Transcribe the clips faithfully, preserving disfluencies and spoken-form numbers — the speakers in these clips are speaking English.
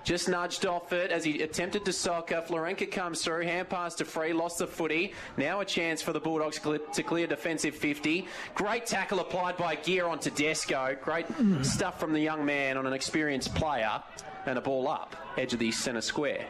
just nudged off it as he attempted to soccer. Florenka comes through, hand pass to Free, lost the footy. Now a chance for the Bulldogs to clear defensive fifty. Great tackle applied by Gear on Tedesco. Great mm. stuff from the young man on an experienced player. And a ball up, edge of the centre square.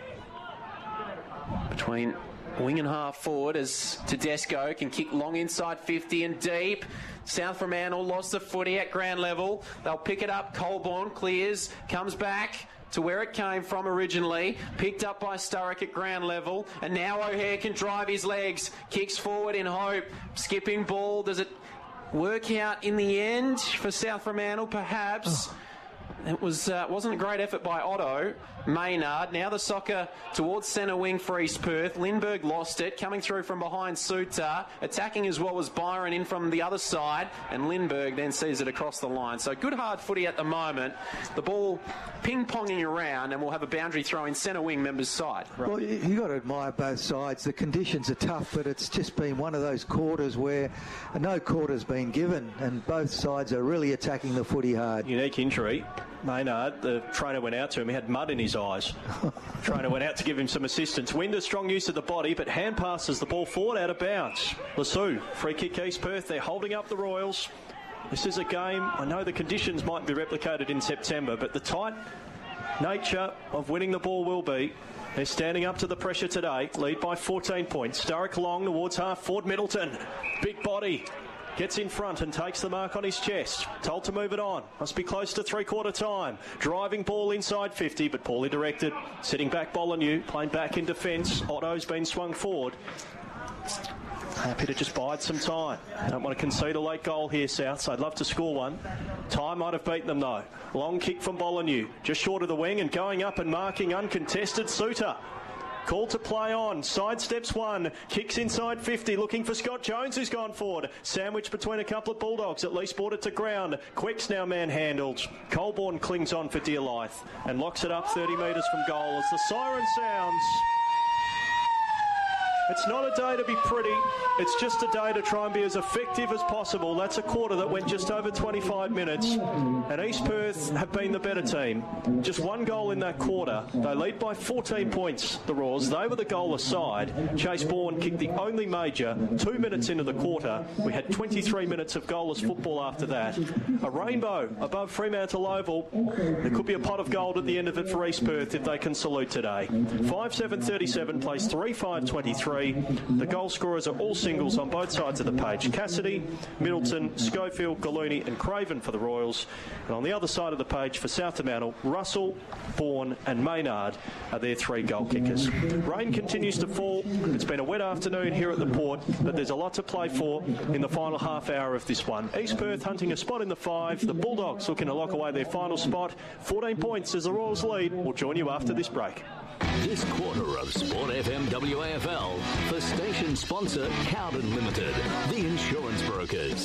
Between wing and half forward as Tedesco can kick long inside fifty and deep. South Fremantle lost the footy at ground level. They'll pick it up. Colborne clears, comes back to where it came from originally, picked up by Sturrock at ground level, and now O'Hare can drive his legs, kicks forward in hope, skipping ball. Does it work out in the end for South Fremantle? Perhaps. Oh. It was, uh, wasn't a great effort by Otto. Maynard, now the soccer towards centre wing for East Perth. Lindbergh lost it, coming through from behind Suter, attacking as well as Byron in from the other side, and Lindbergh then sees it across the line. So good hard footy at the moment. The ball ping-ponging around, and we'll have a boundary throw in centre wing members' side. Right. Well, you've got to admire both sides. The conditions are tough, but it's just been one of those quarters where no quarter's been given, and both sides are really attacking the footy hard. Unique injury. Maynard, the trainer went out to him. He had mud in his eyes. Trainer went out to give him some assistance. Winder, strong use of the body, but hand passes the ball forward out of bounds. Lassou, free kick East Perth. They're holding up the Royals. This is a game, I know the conditions might be replicated in September, but the tight nature of winning the ball will be. They're standing up to the pressure today. Lead by fourteen points. Sturrock long towards half forward. Middleton, big body. Gets in front and takes the mark on his chest. Told to move it on. Must be close to three-quarter time. Driving ball inside fifty, but poorly directed. Sitting back Bolañu, playing back in defence. Otto's been swung forward. Happy to just bide some time. Don't want to concede a late goal here, South, so I'd love to score one. Time might have beaten them, though. Long kick from Bolañu. Just short of the wing and going up and marking uncontested Suter. Call to play on. Sidesteps one. Kicks inside fifty. Looking for Scott Jones, who's gone forward. Sandwich between a couple of Bulldogs. At least brought it to ground. Quick's now manhandled. Colborne clings on for dear life and locks it up thirty metres from goal as the siren sounds. It's not a day to be pretty. It's just a day to try and be as effective as possible. That's a quarter that went just over twenty-five minutes. And East Perth have been the better team. Just one goal in that quarter. They lead by fourteen points, the Roars. They were the goal aside. Chase Bourne kicked the only major two minutes into the quarter. We had twenty-three minutes of goalless football after that. A rainbow above Fremantle Oval. There could be a pot of gold at the end of it for East Perth if they can salute today. five seven thirty-seven plays three five twenty-three. The goal scorers are all singles on both sides of the page. Cassidy, Middleton, Schofield, Gallooni and Craven for the Royals. And on the other side of the page for South Fremantle, Russell, Bourne and Maynard are their three goal kickers. Rain continues to fall. It's been a wet afternoon here at the Port, but there's a lot to play for in the final half hour of this one. East Perth hunting a spot in the five. The Bulldogs looking to lock away their final spot. fourteen points as the Royals lead. We'll join you after this break. This quarter of Sport F M W A F L for station sponsor Cowden Limited, the insurance brokers.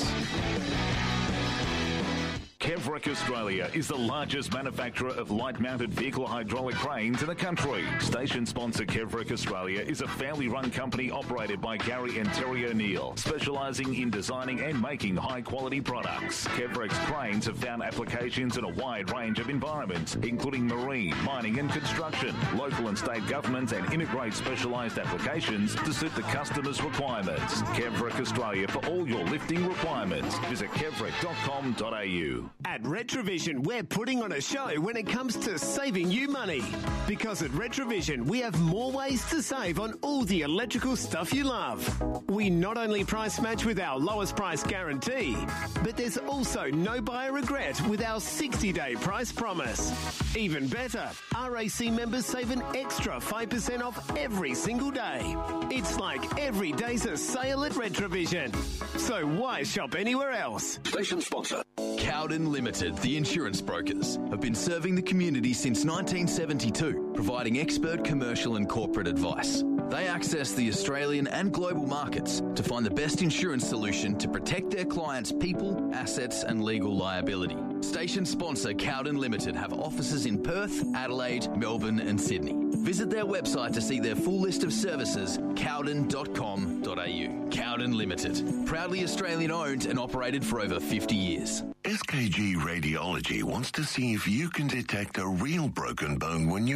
Kevrick Australia is the largest manufacturer of light-mounted vehicle hydraulic cranes in the country. Station sponsor Kevrick Australia is a family-run company operated by Gary and Terry O'Neill, specialising in designing and making high-quality products. Kevrick's cranes have found applications in a wide range of environments, including marine, mining and construction, local and state governments, and integrate specialised applications to suit the customer's requirements. Kevrick Australia for all your lifting requirements. Visit kevrick dot com dot a u. At Retrovision, we're putting on a show when it comes to saving you money. Because at Retrovision, we have more ways to save on all the electrical stuff you love. We not only price match with our lowest price guarantee, but there's also no buyer regret with our sixty-day price promise. Even better, R A C members save an extra five percent off every single day. It's like every day's a sale at Retrovision. So why shop anywhere else? Station sponsor Cowden Limited, the insurance brokers, have been serving the community since nineteen seventy-two, providing expert commercial and corporate advice. They access the Australian and global markets to find the best insurance solution to protect their clients' people, assets and legal liability. Station sponsor Cowden Limited have offices in Perth, Adelaide, Melbourne and Sydney. Visit their website to see their full list of services, cowden dot com dot a u. Cowden Limited, proudly Australian owned and operated for over fifty years. S K G Radiology wants to see if you can detect a real broken bone when you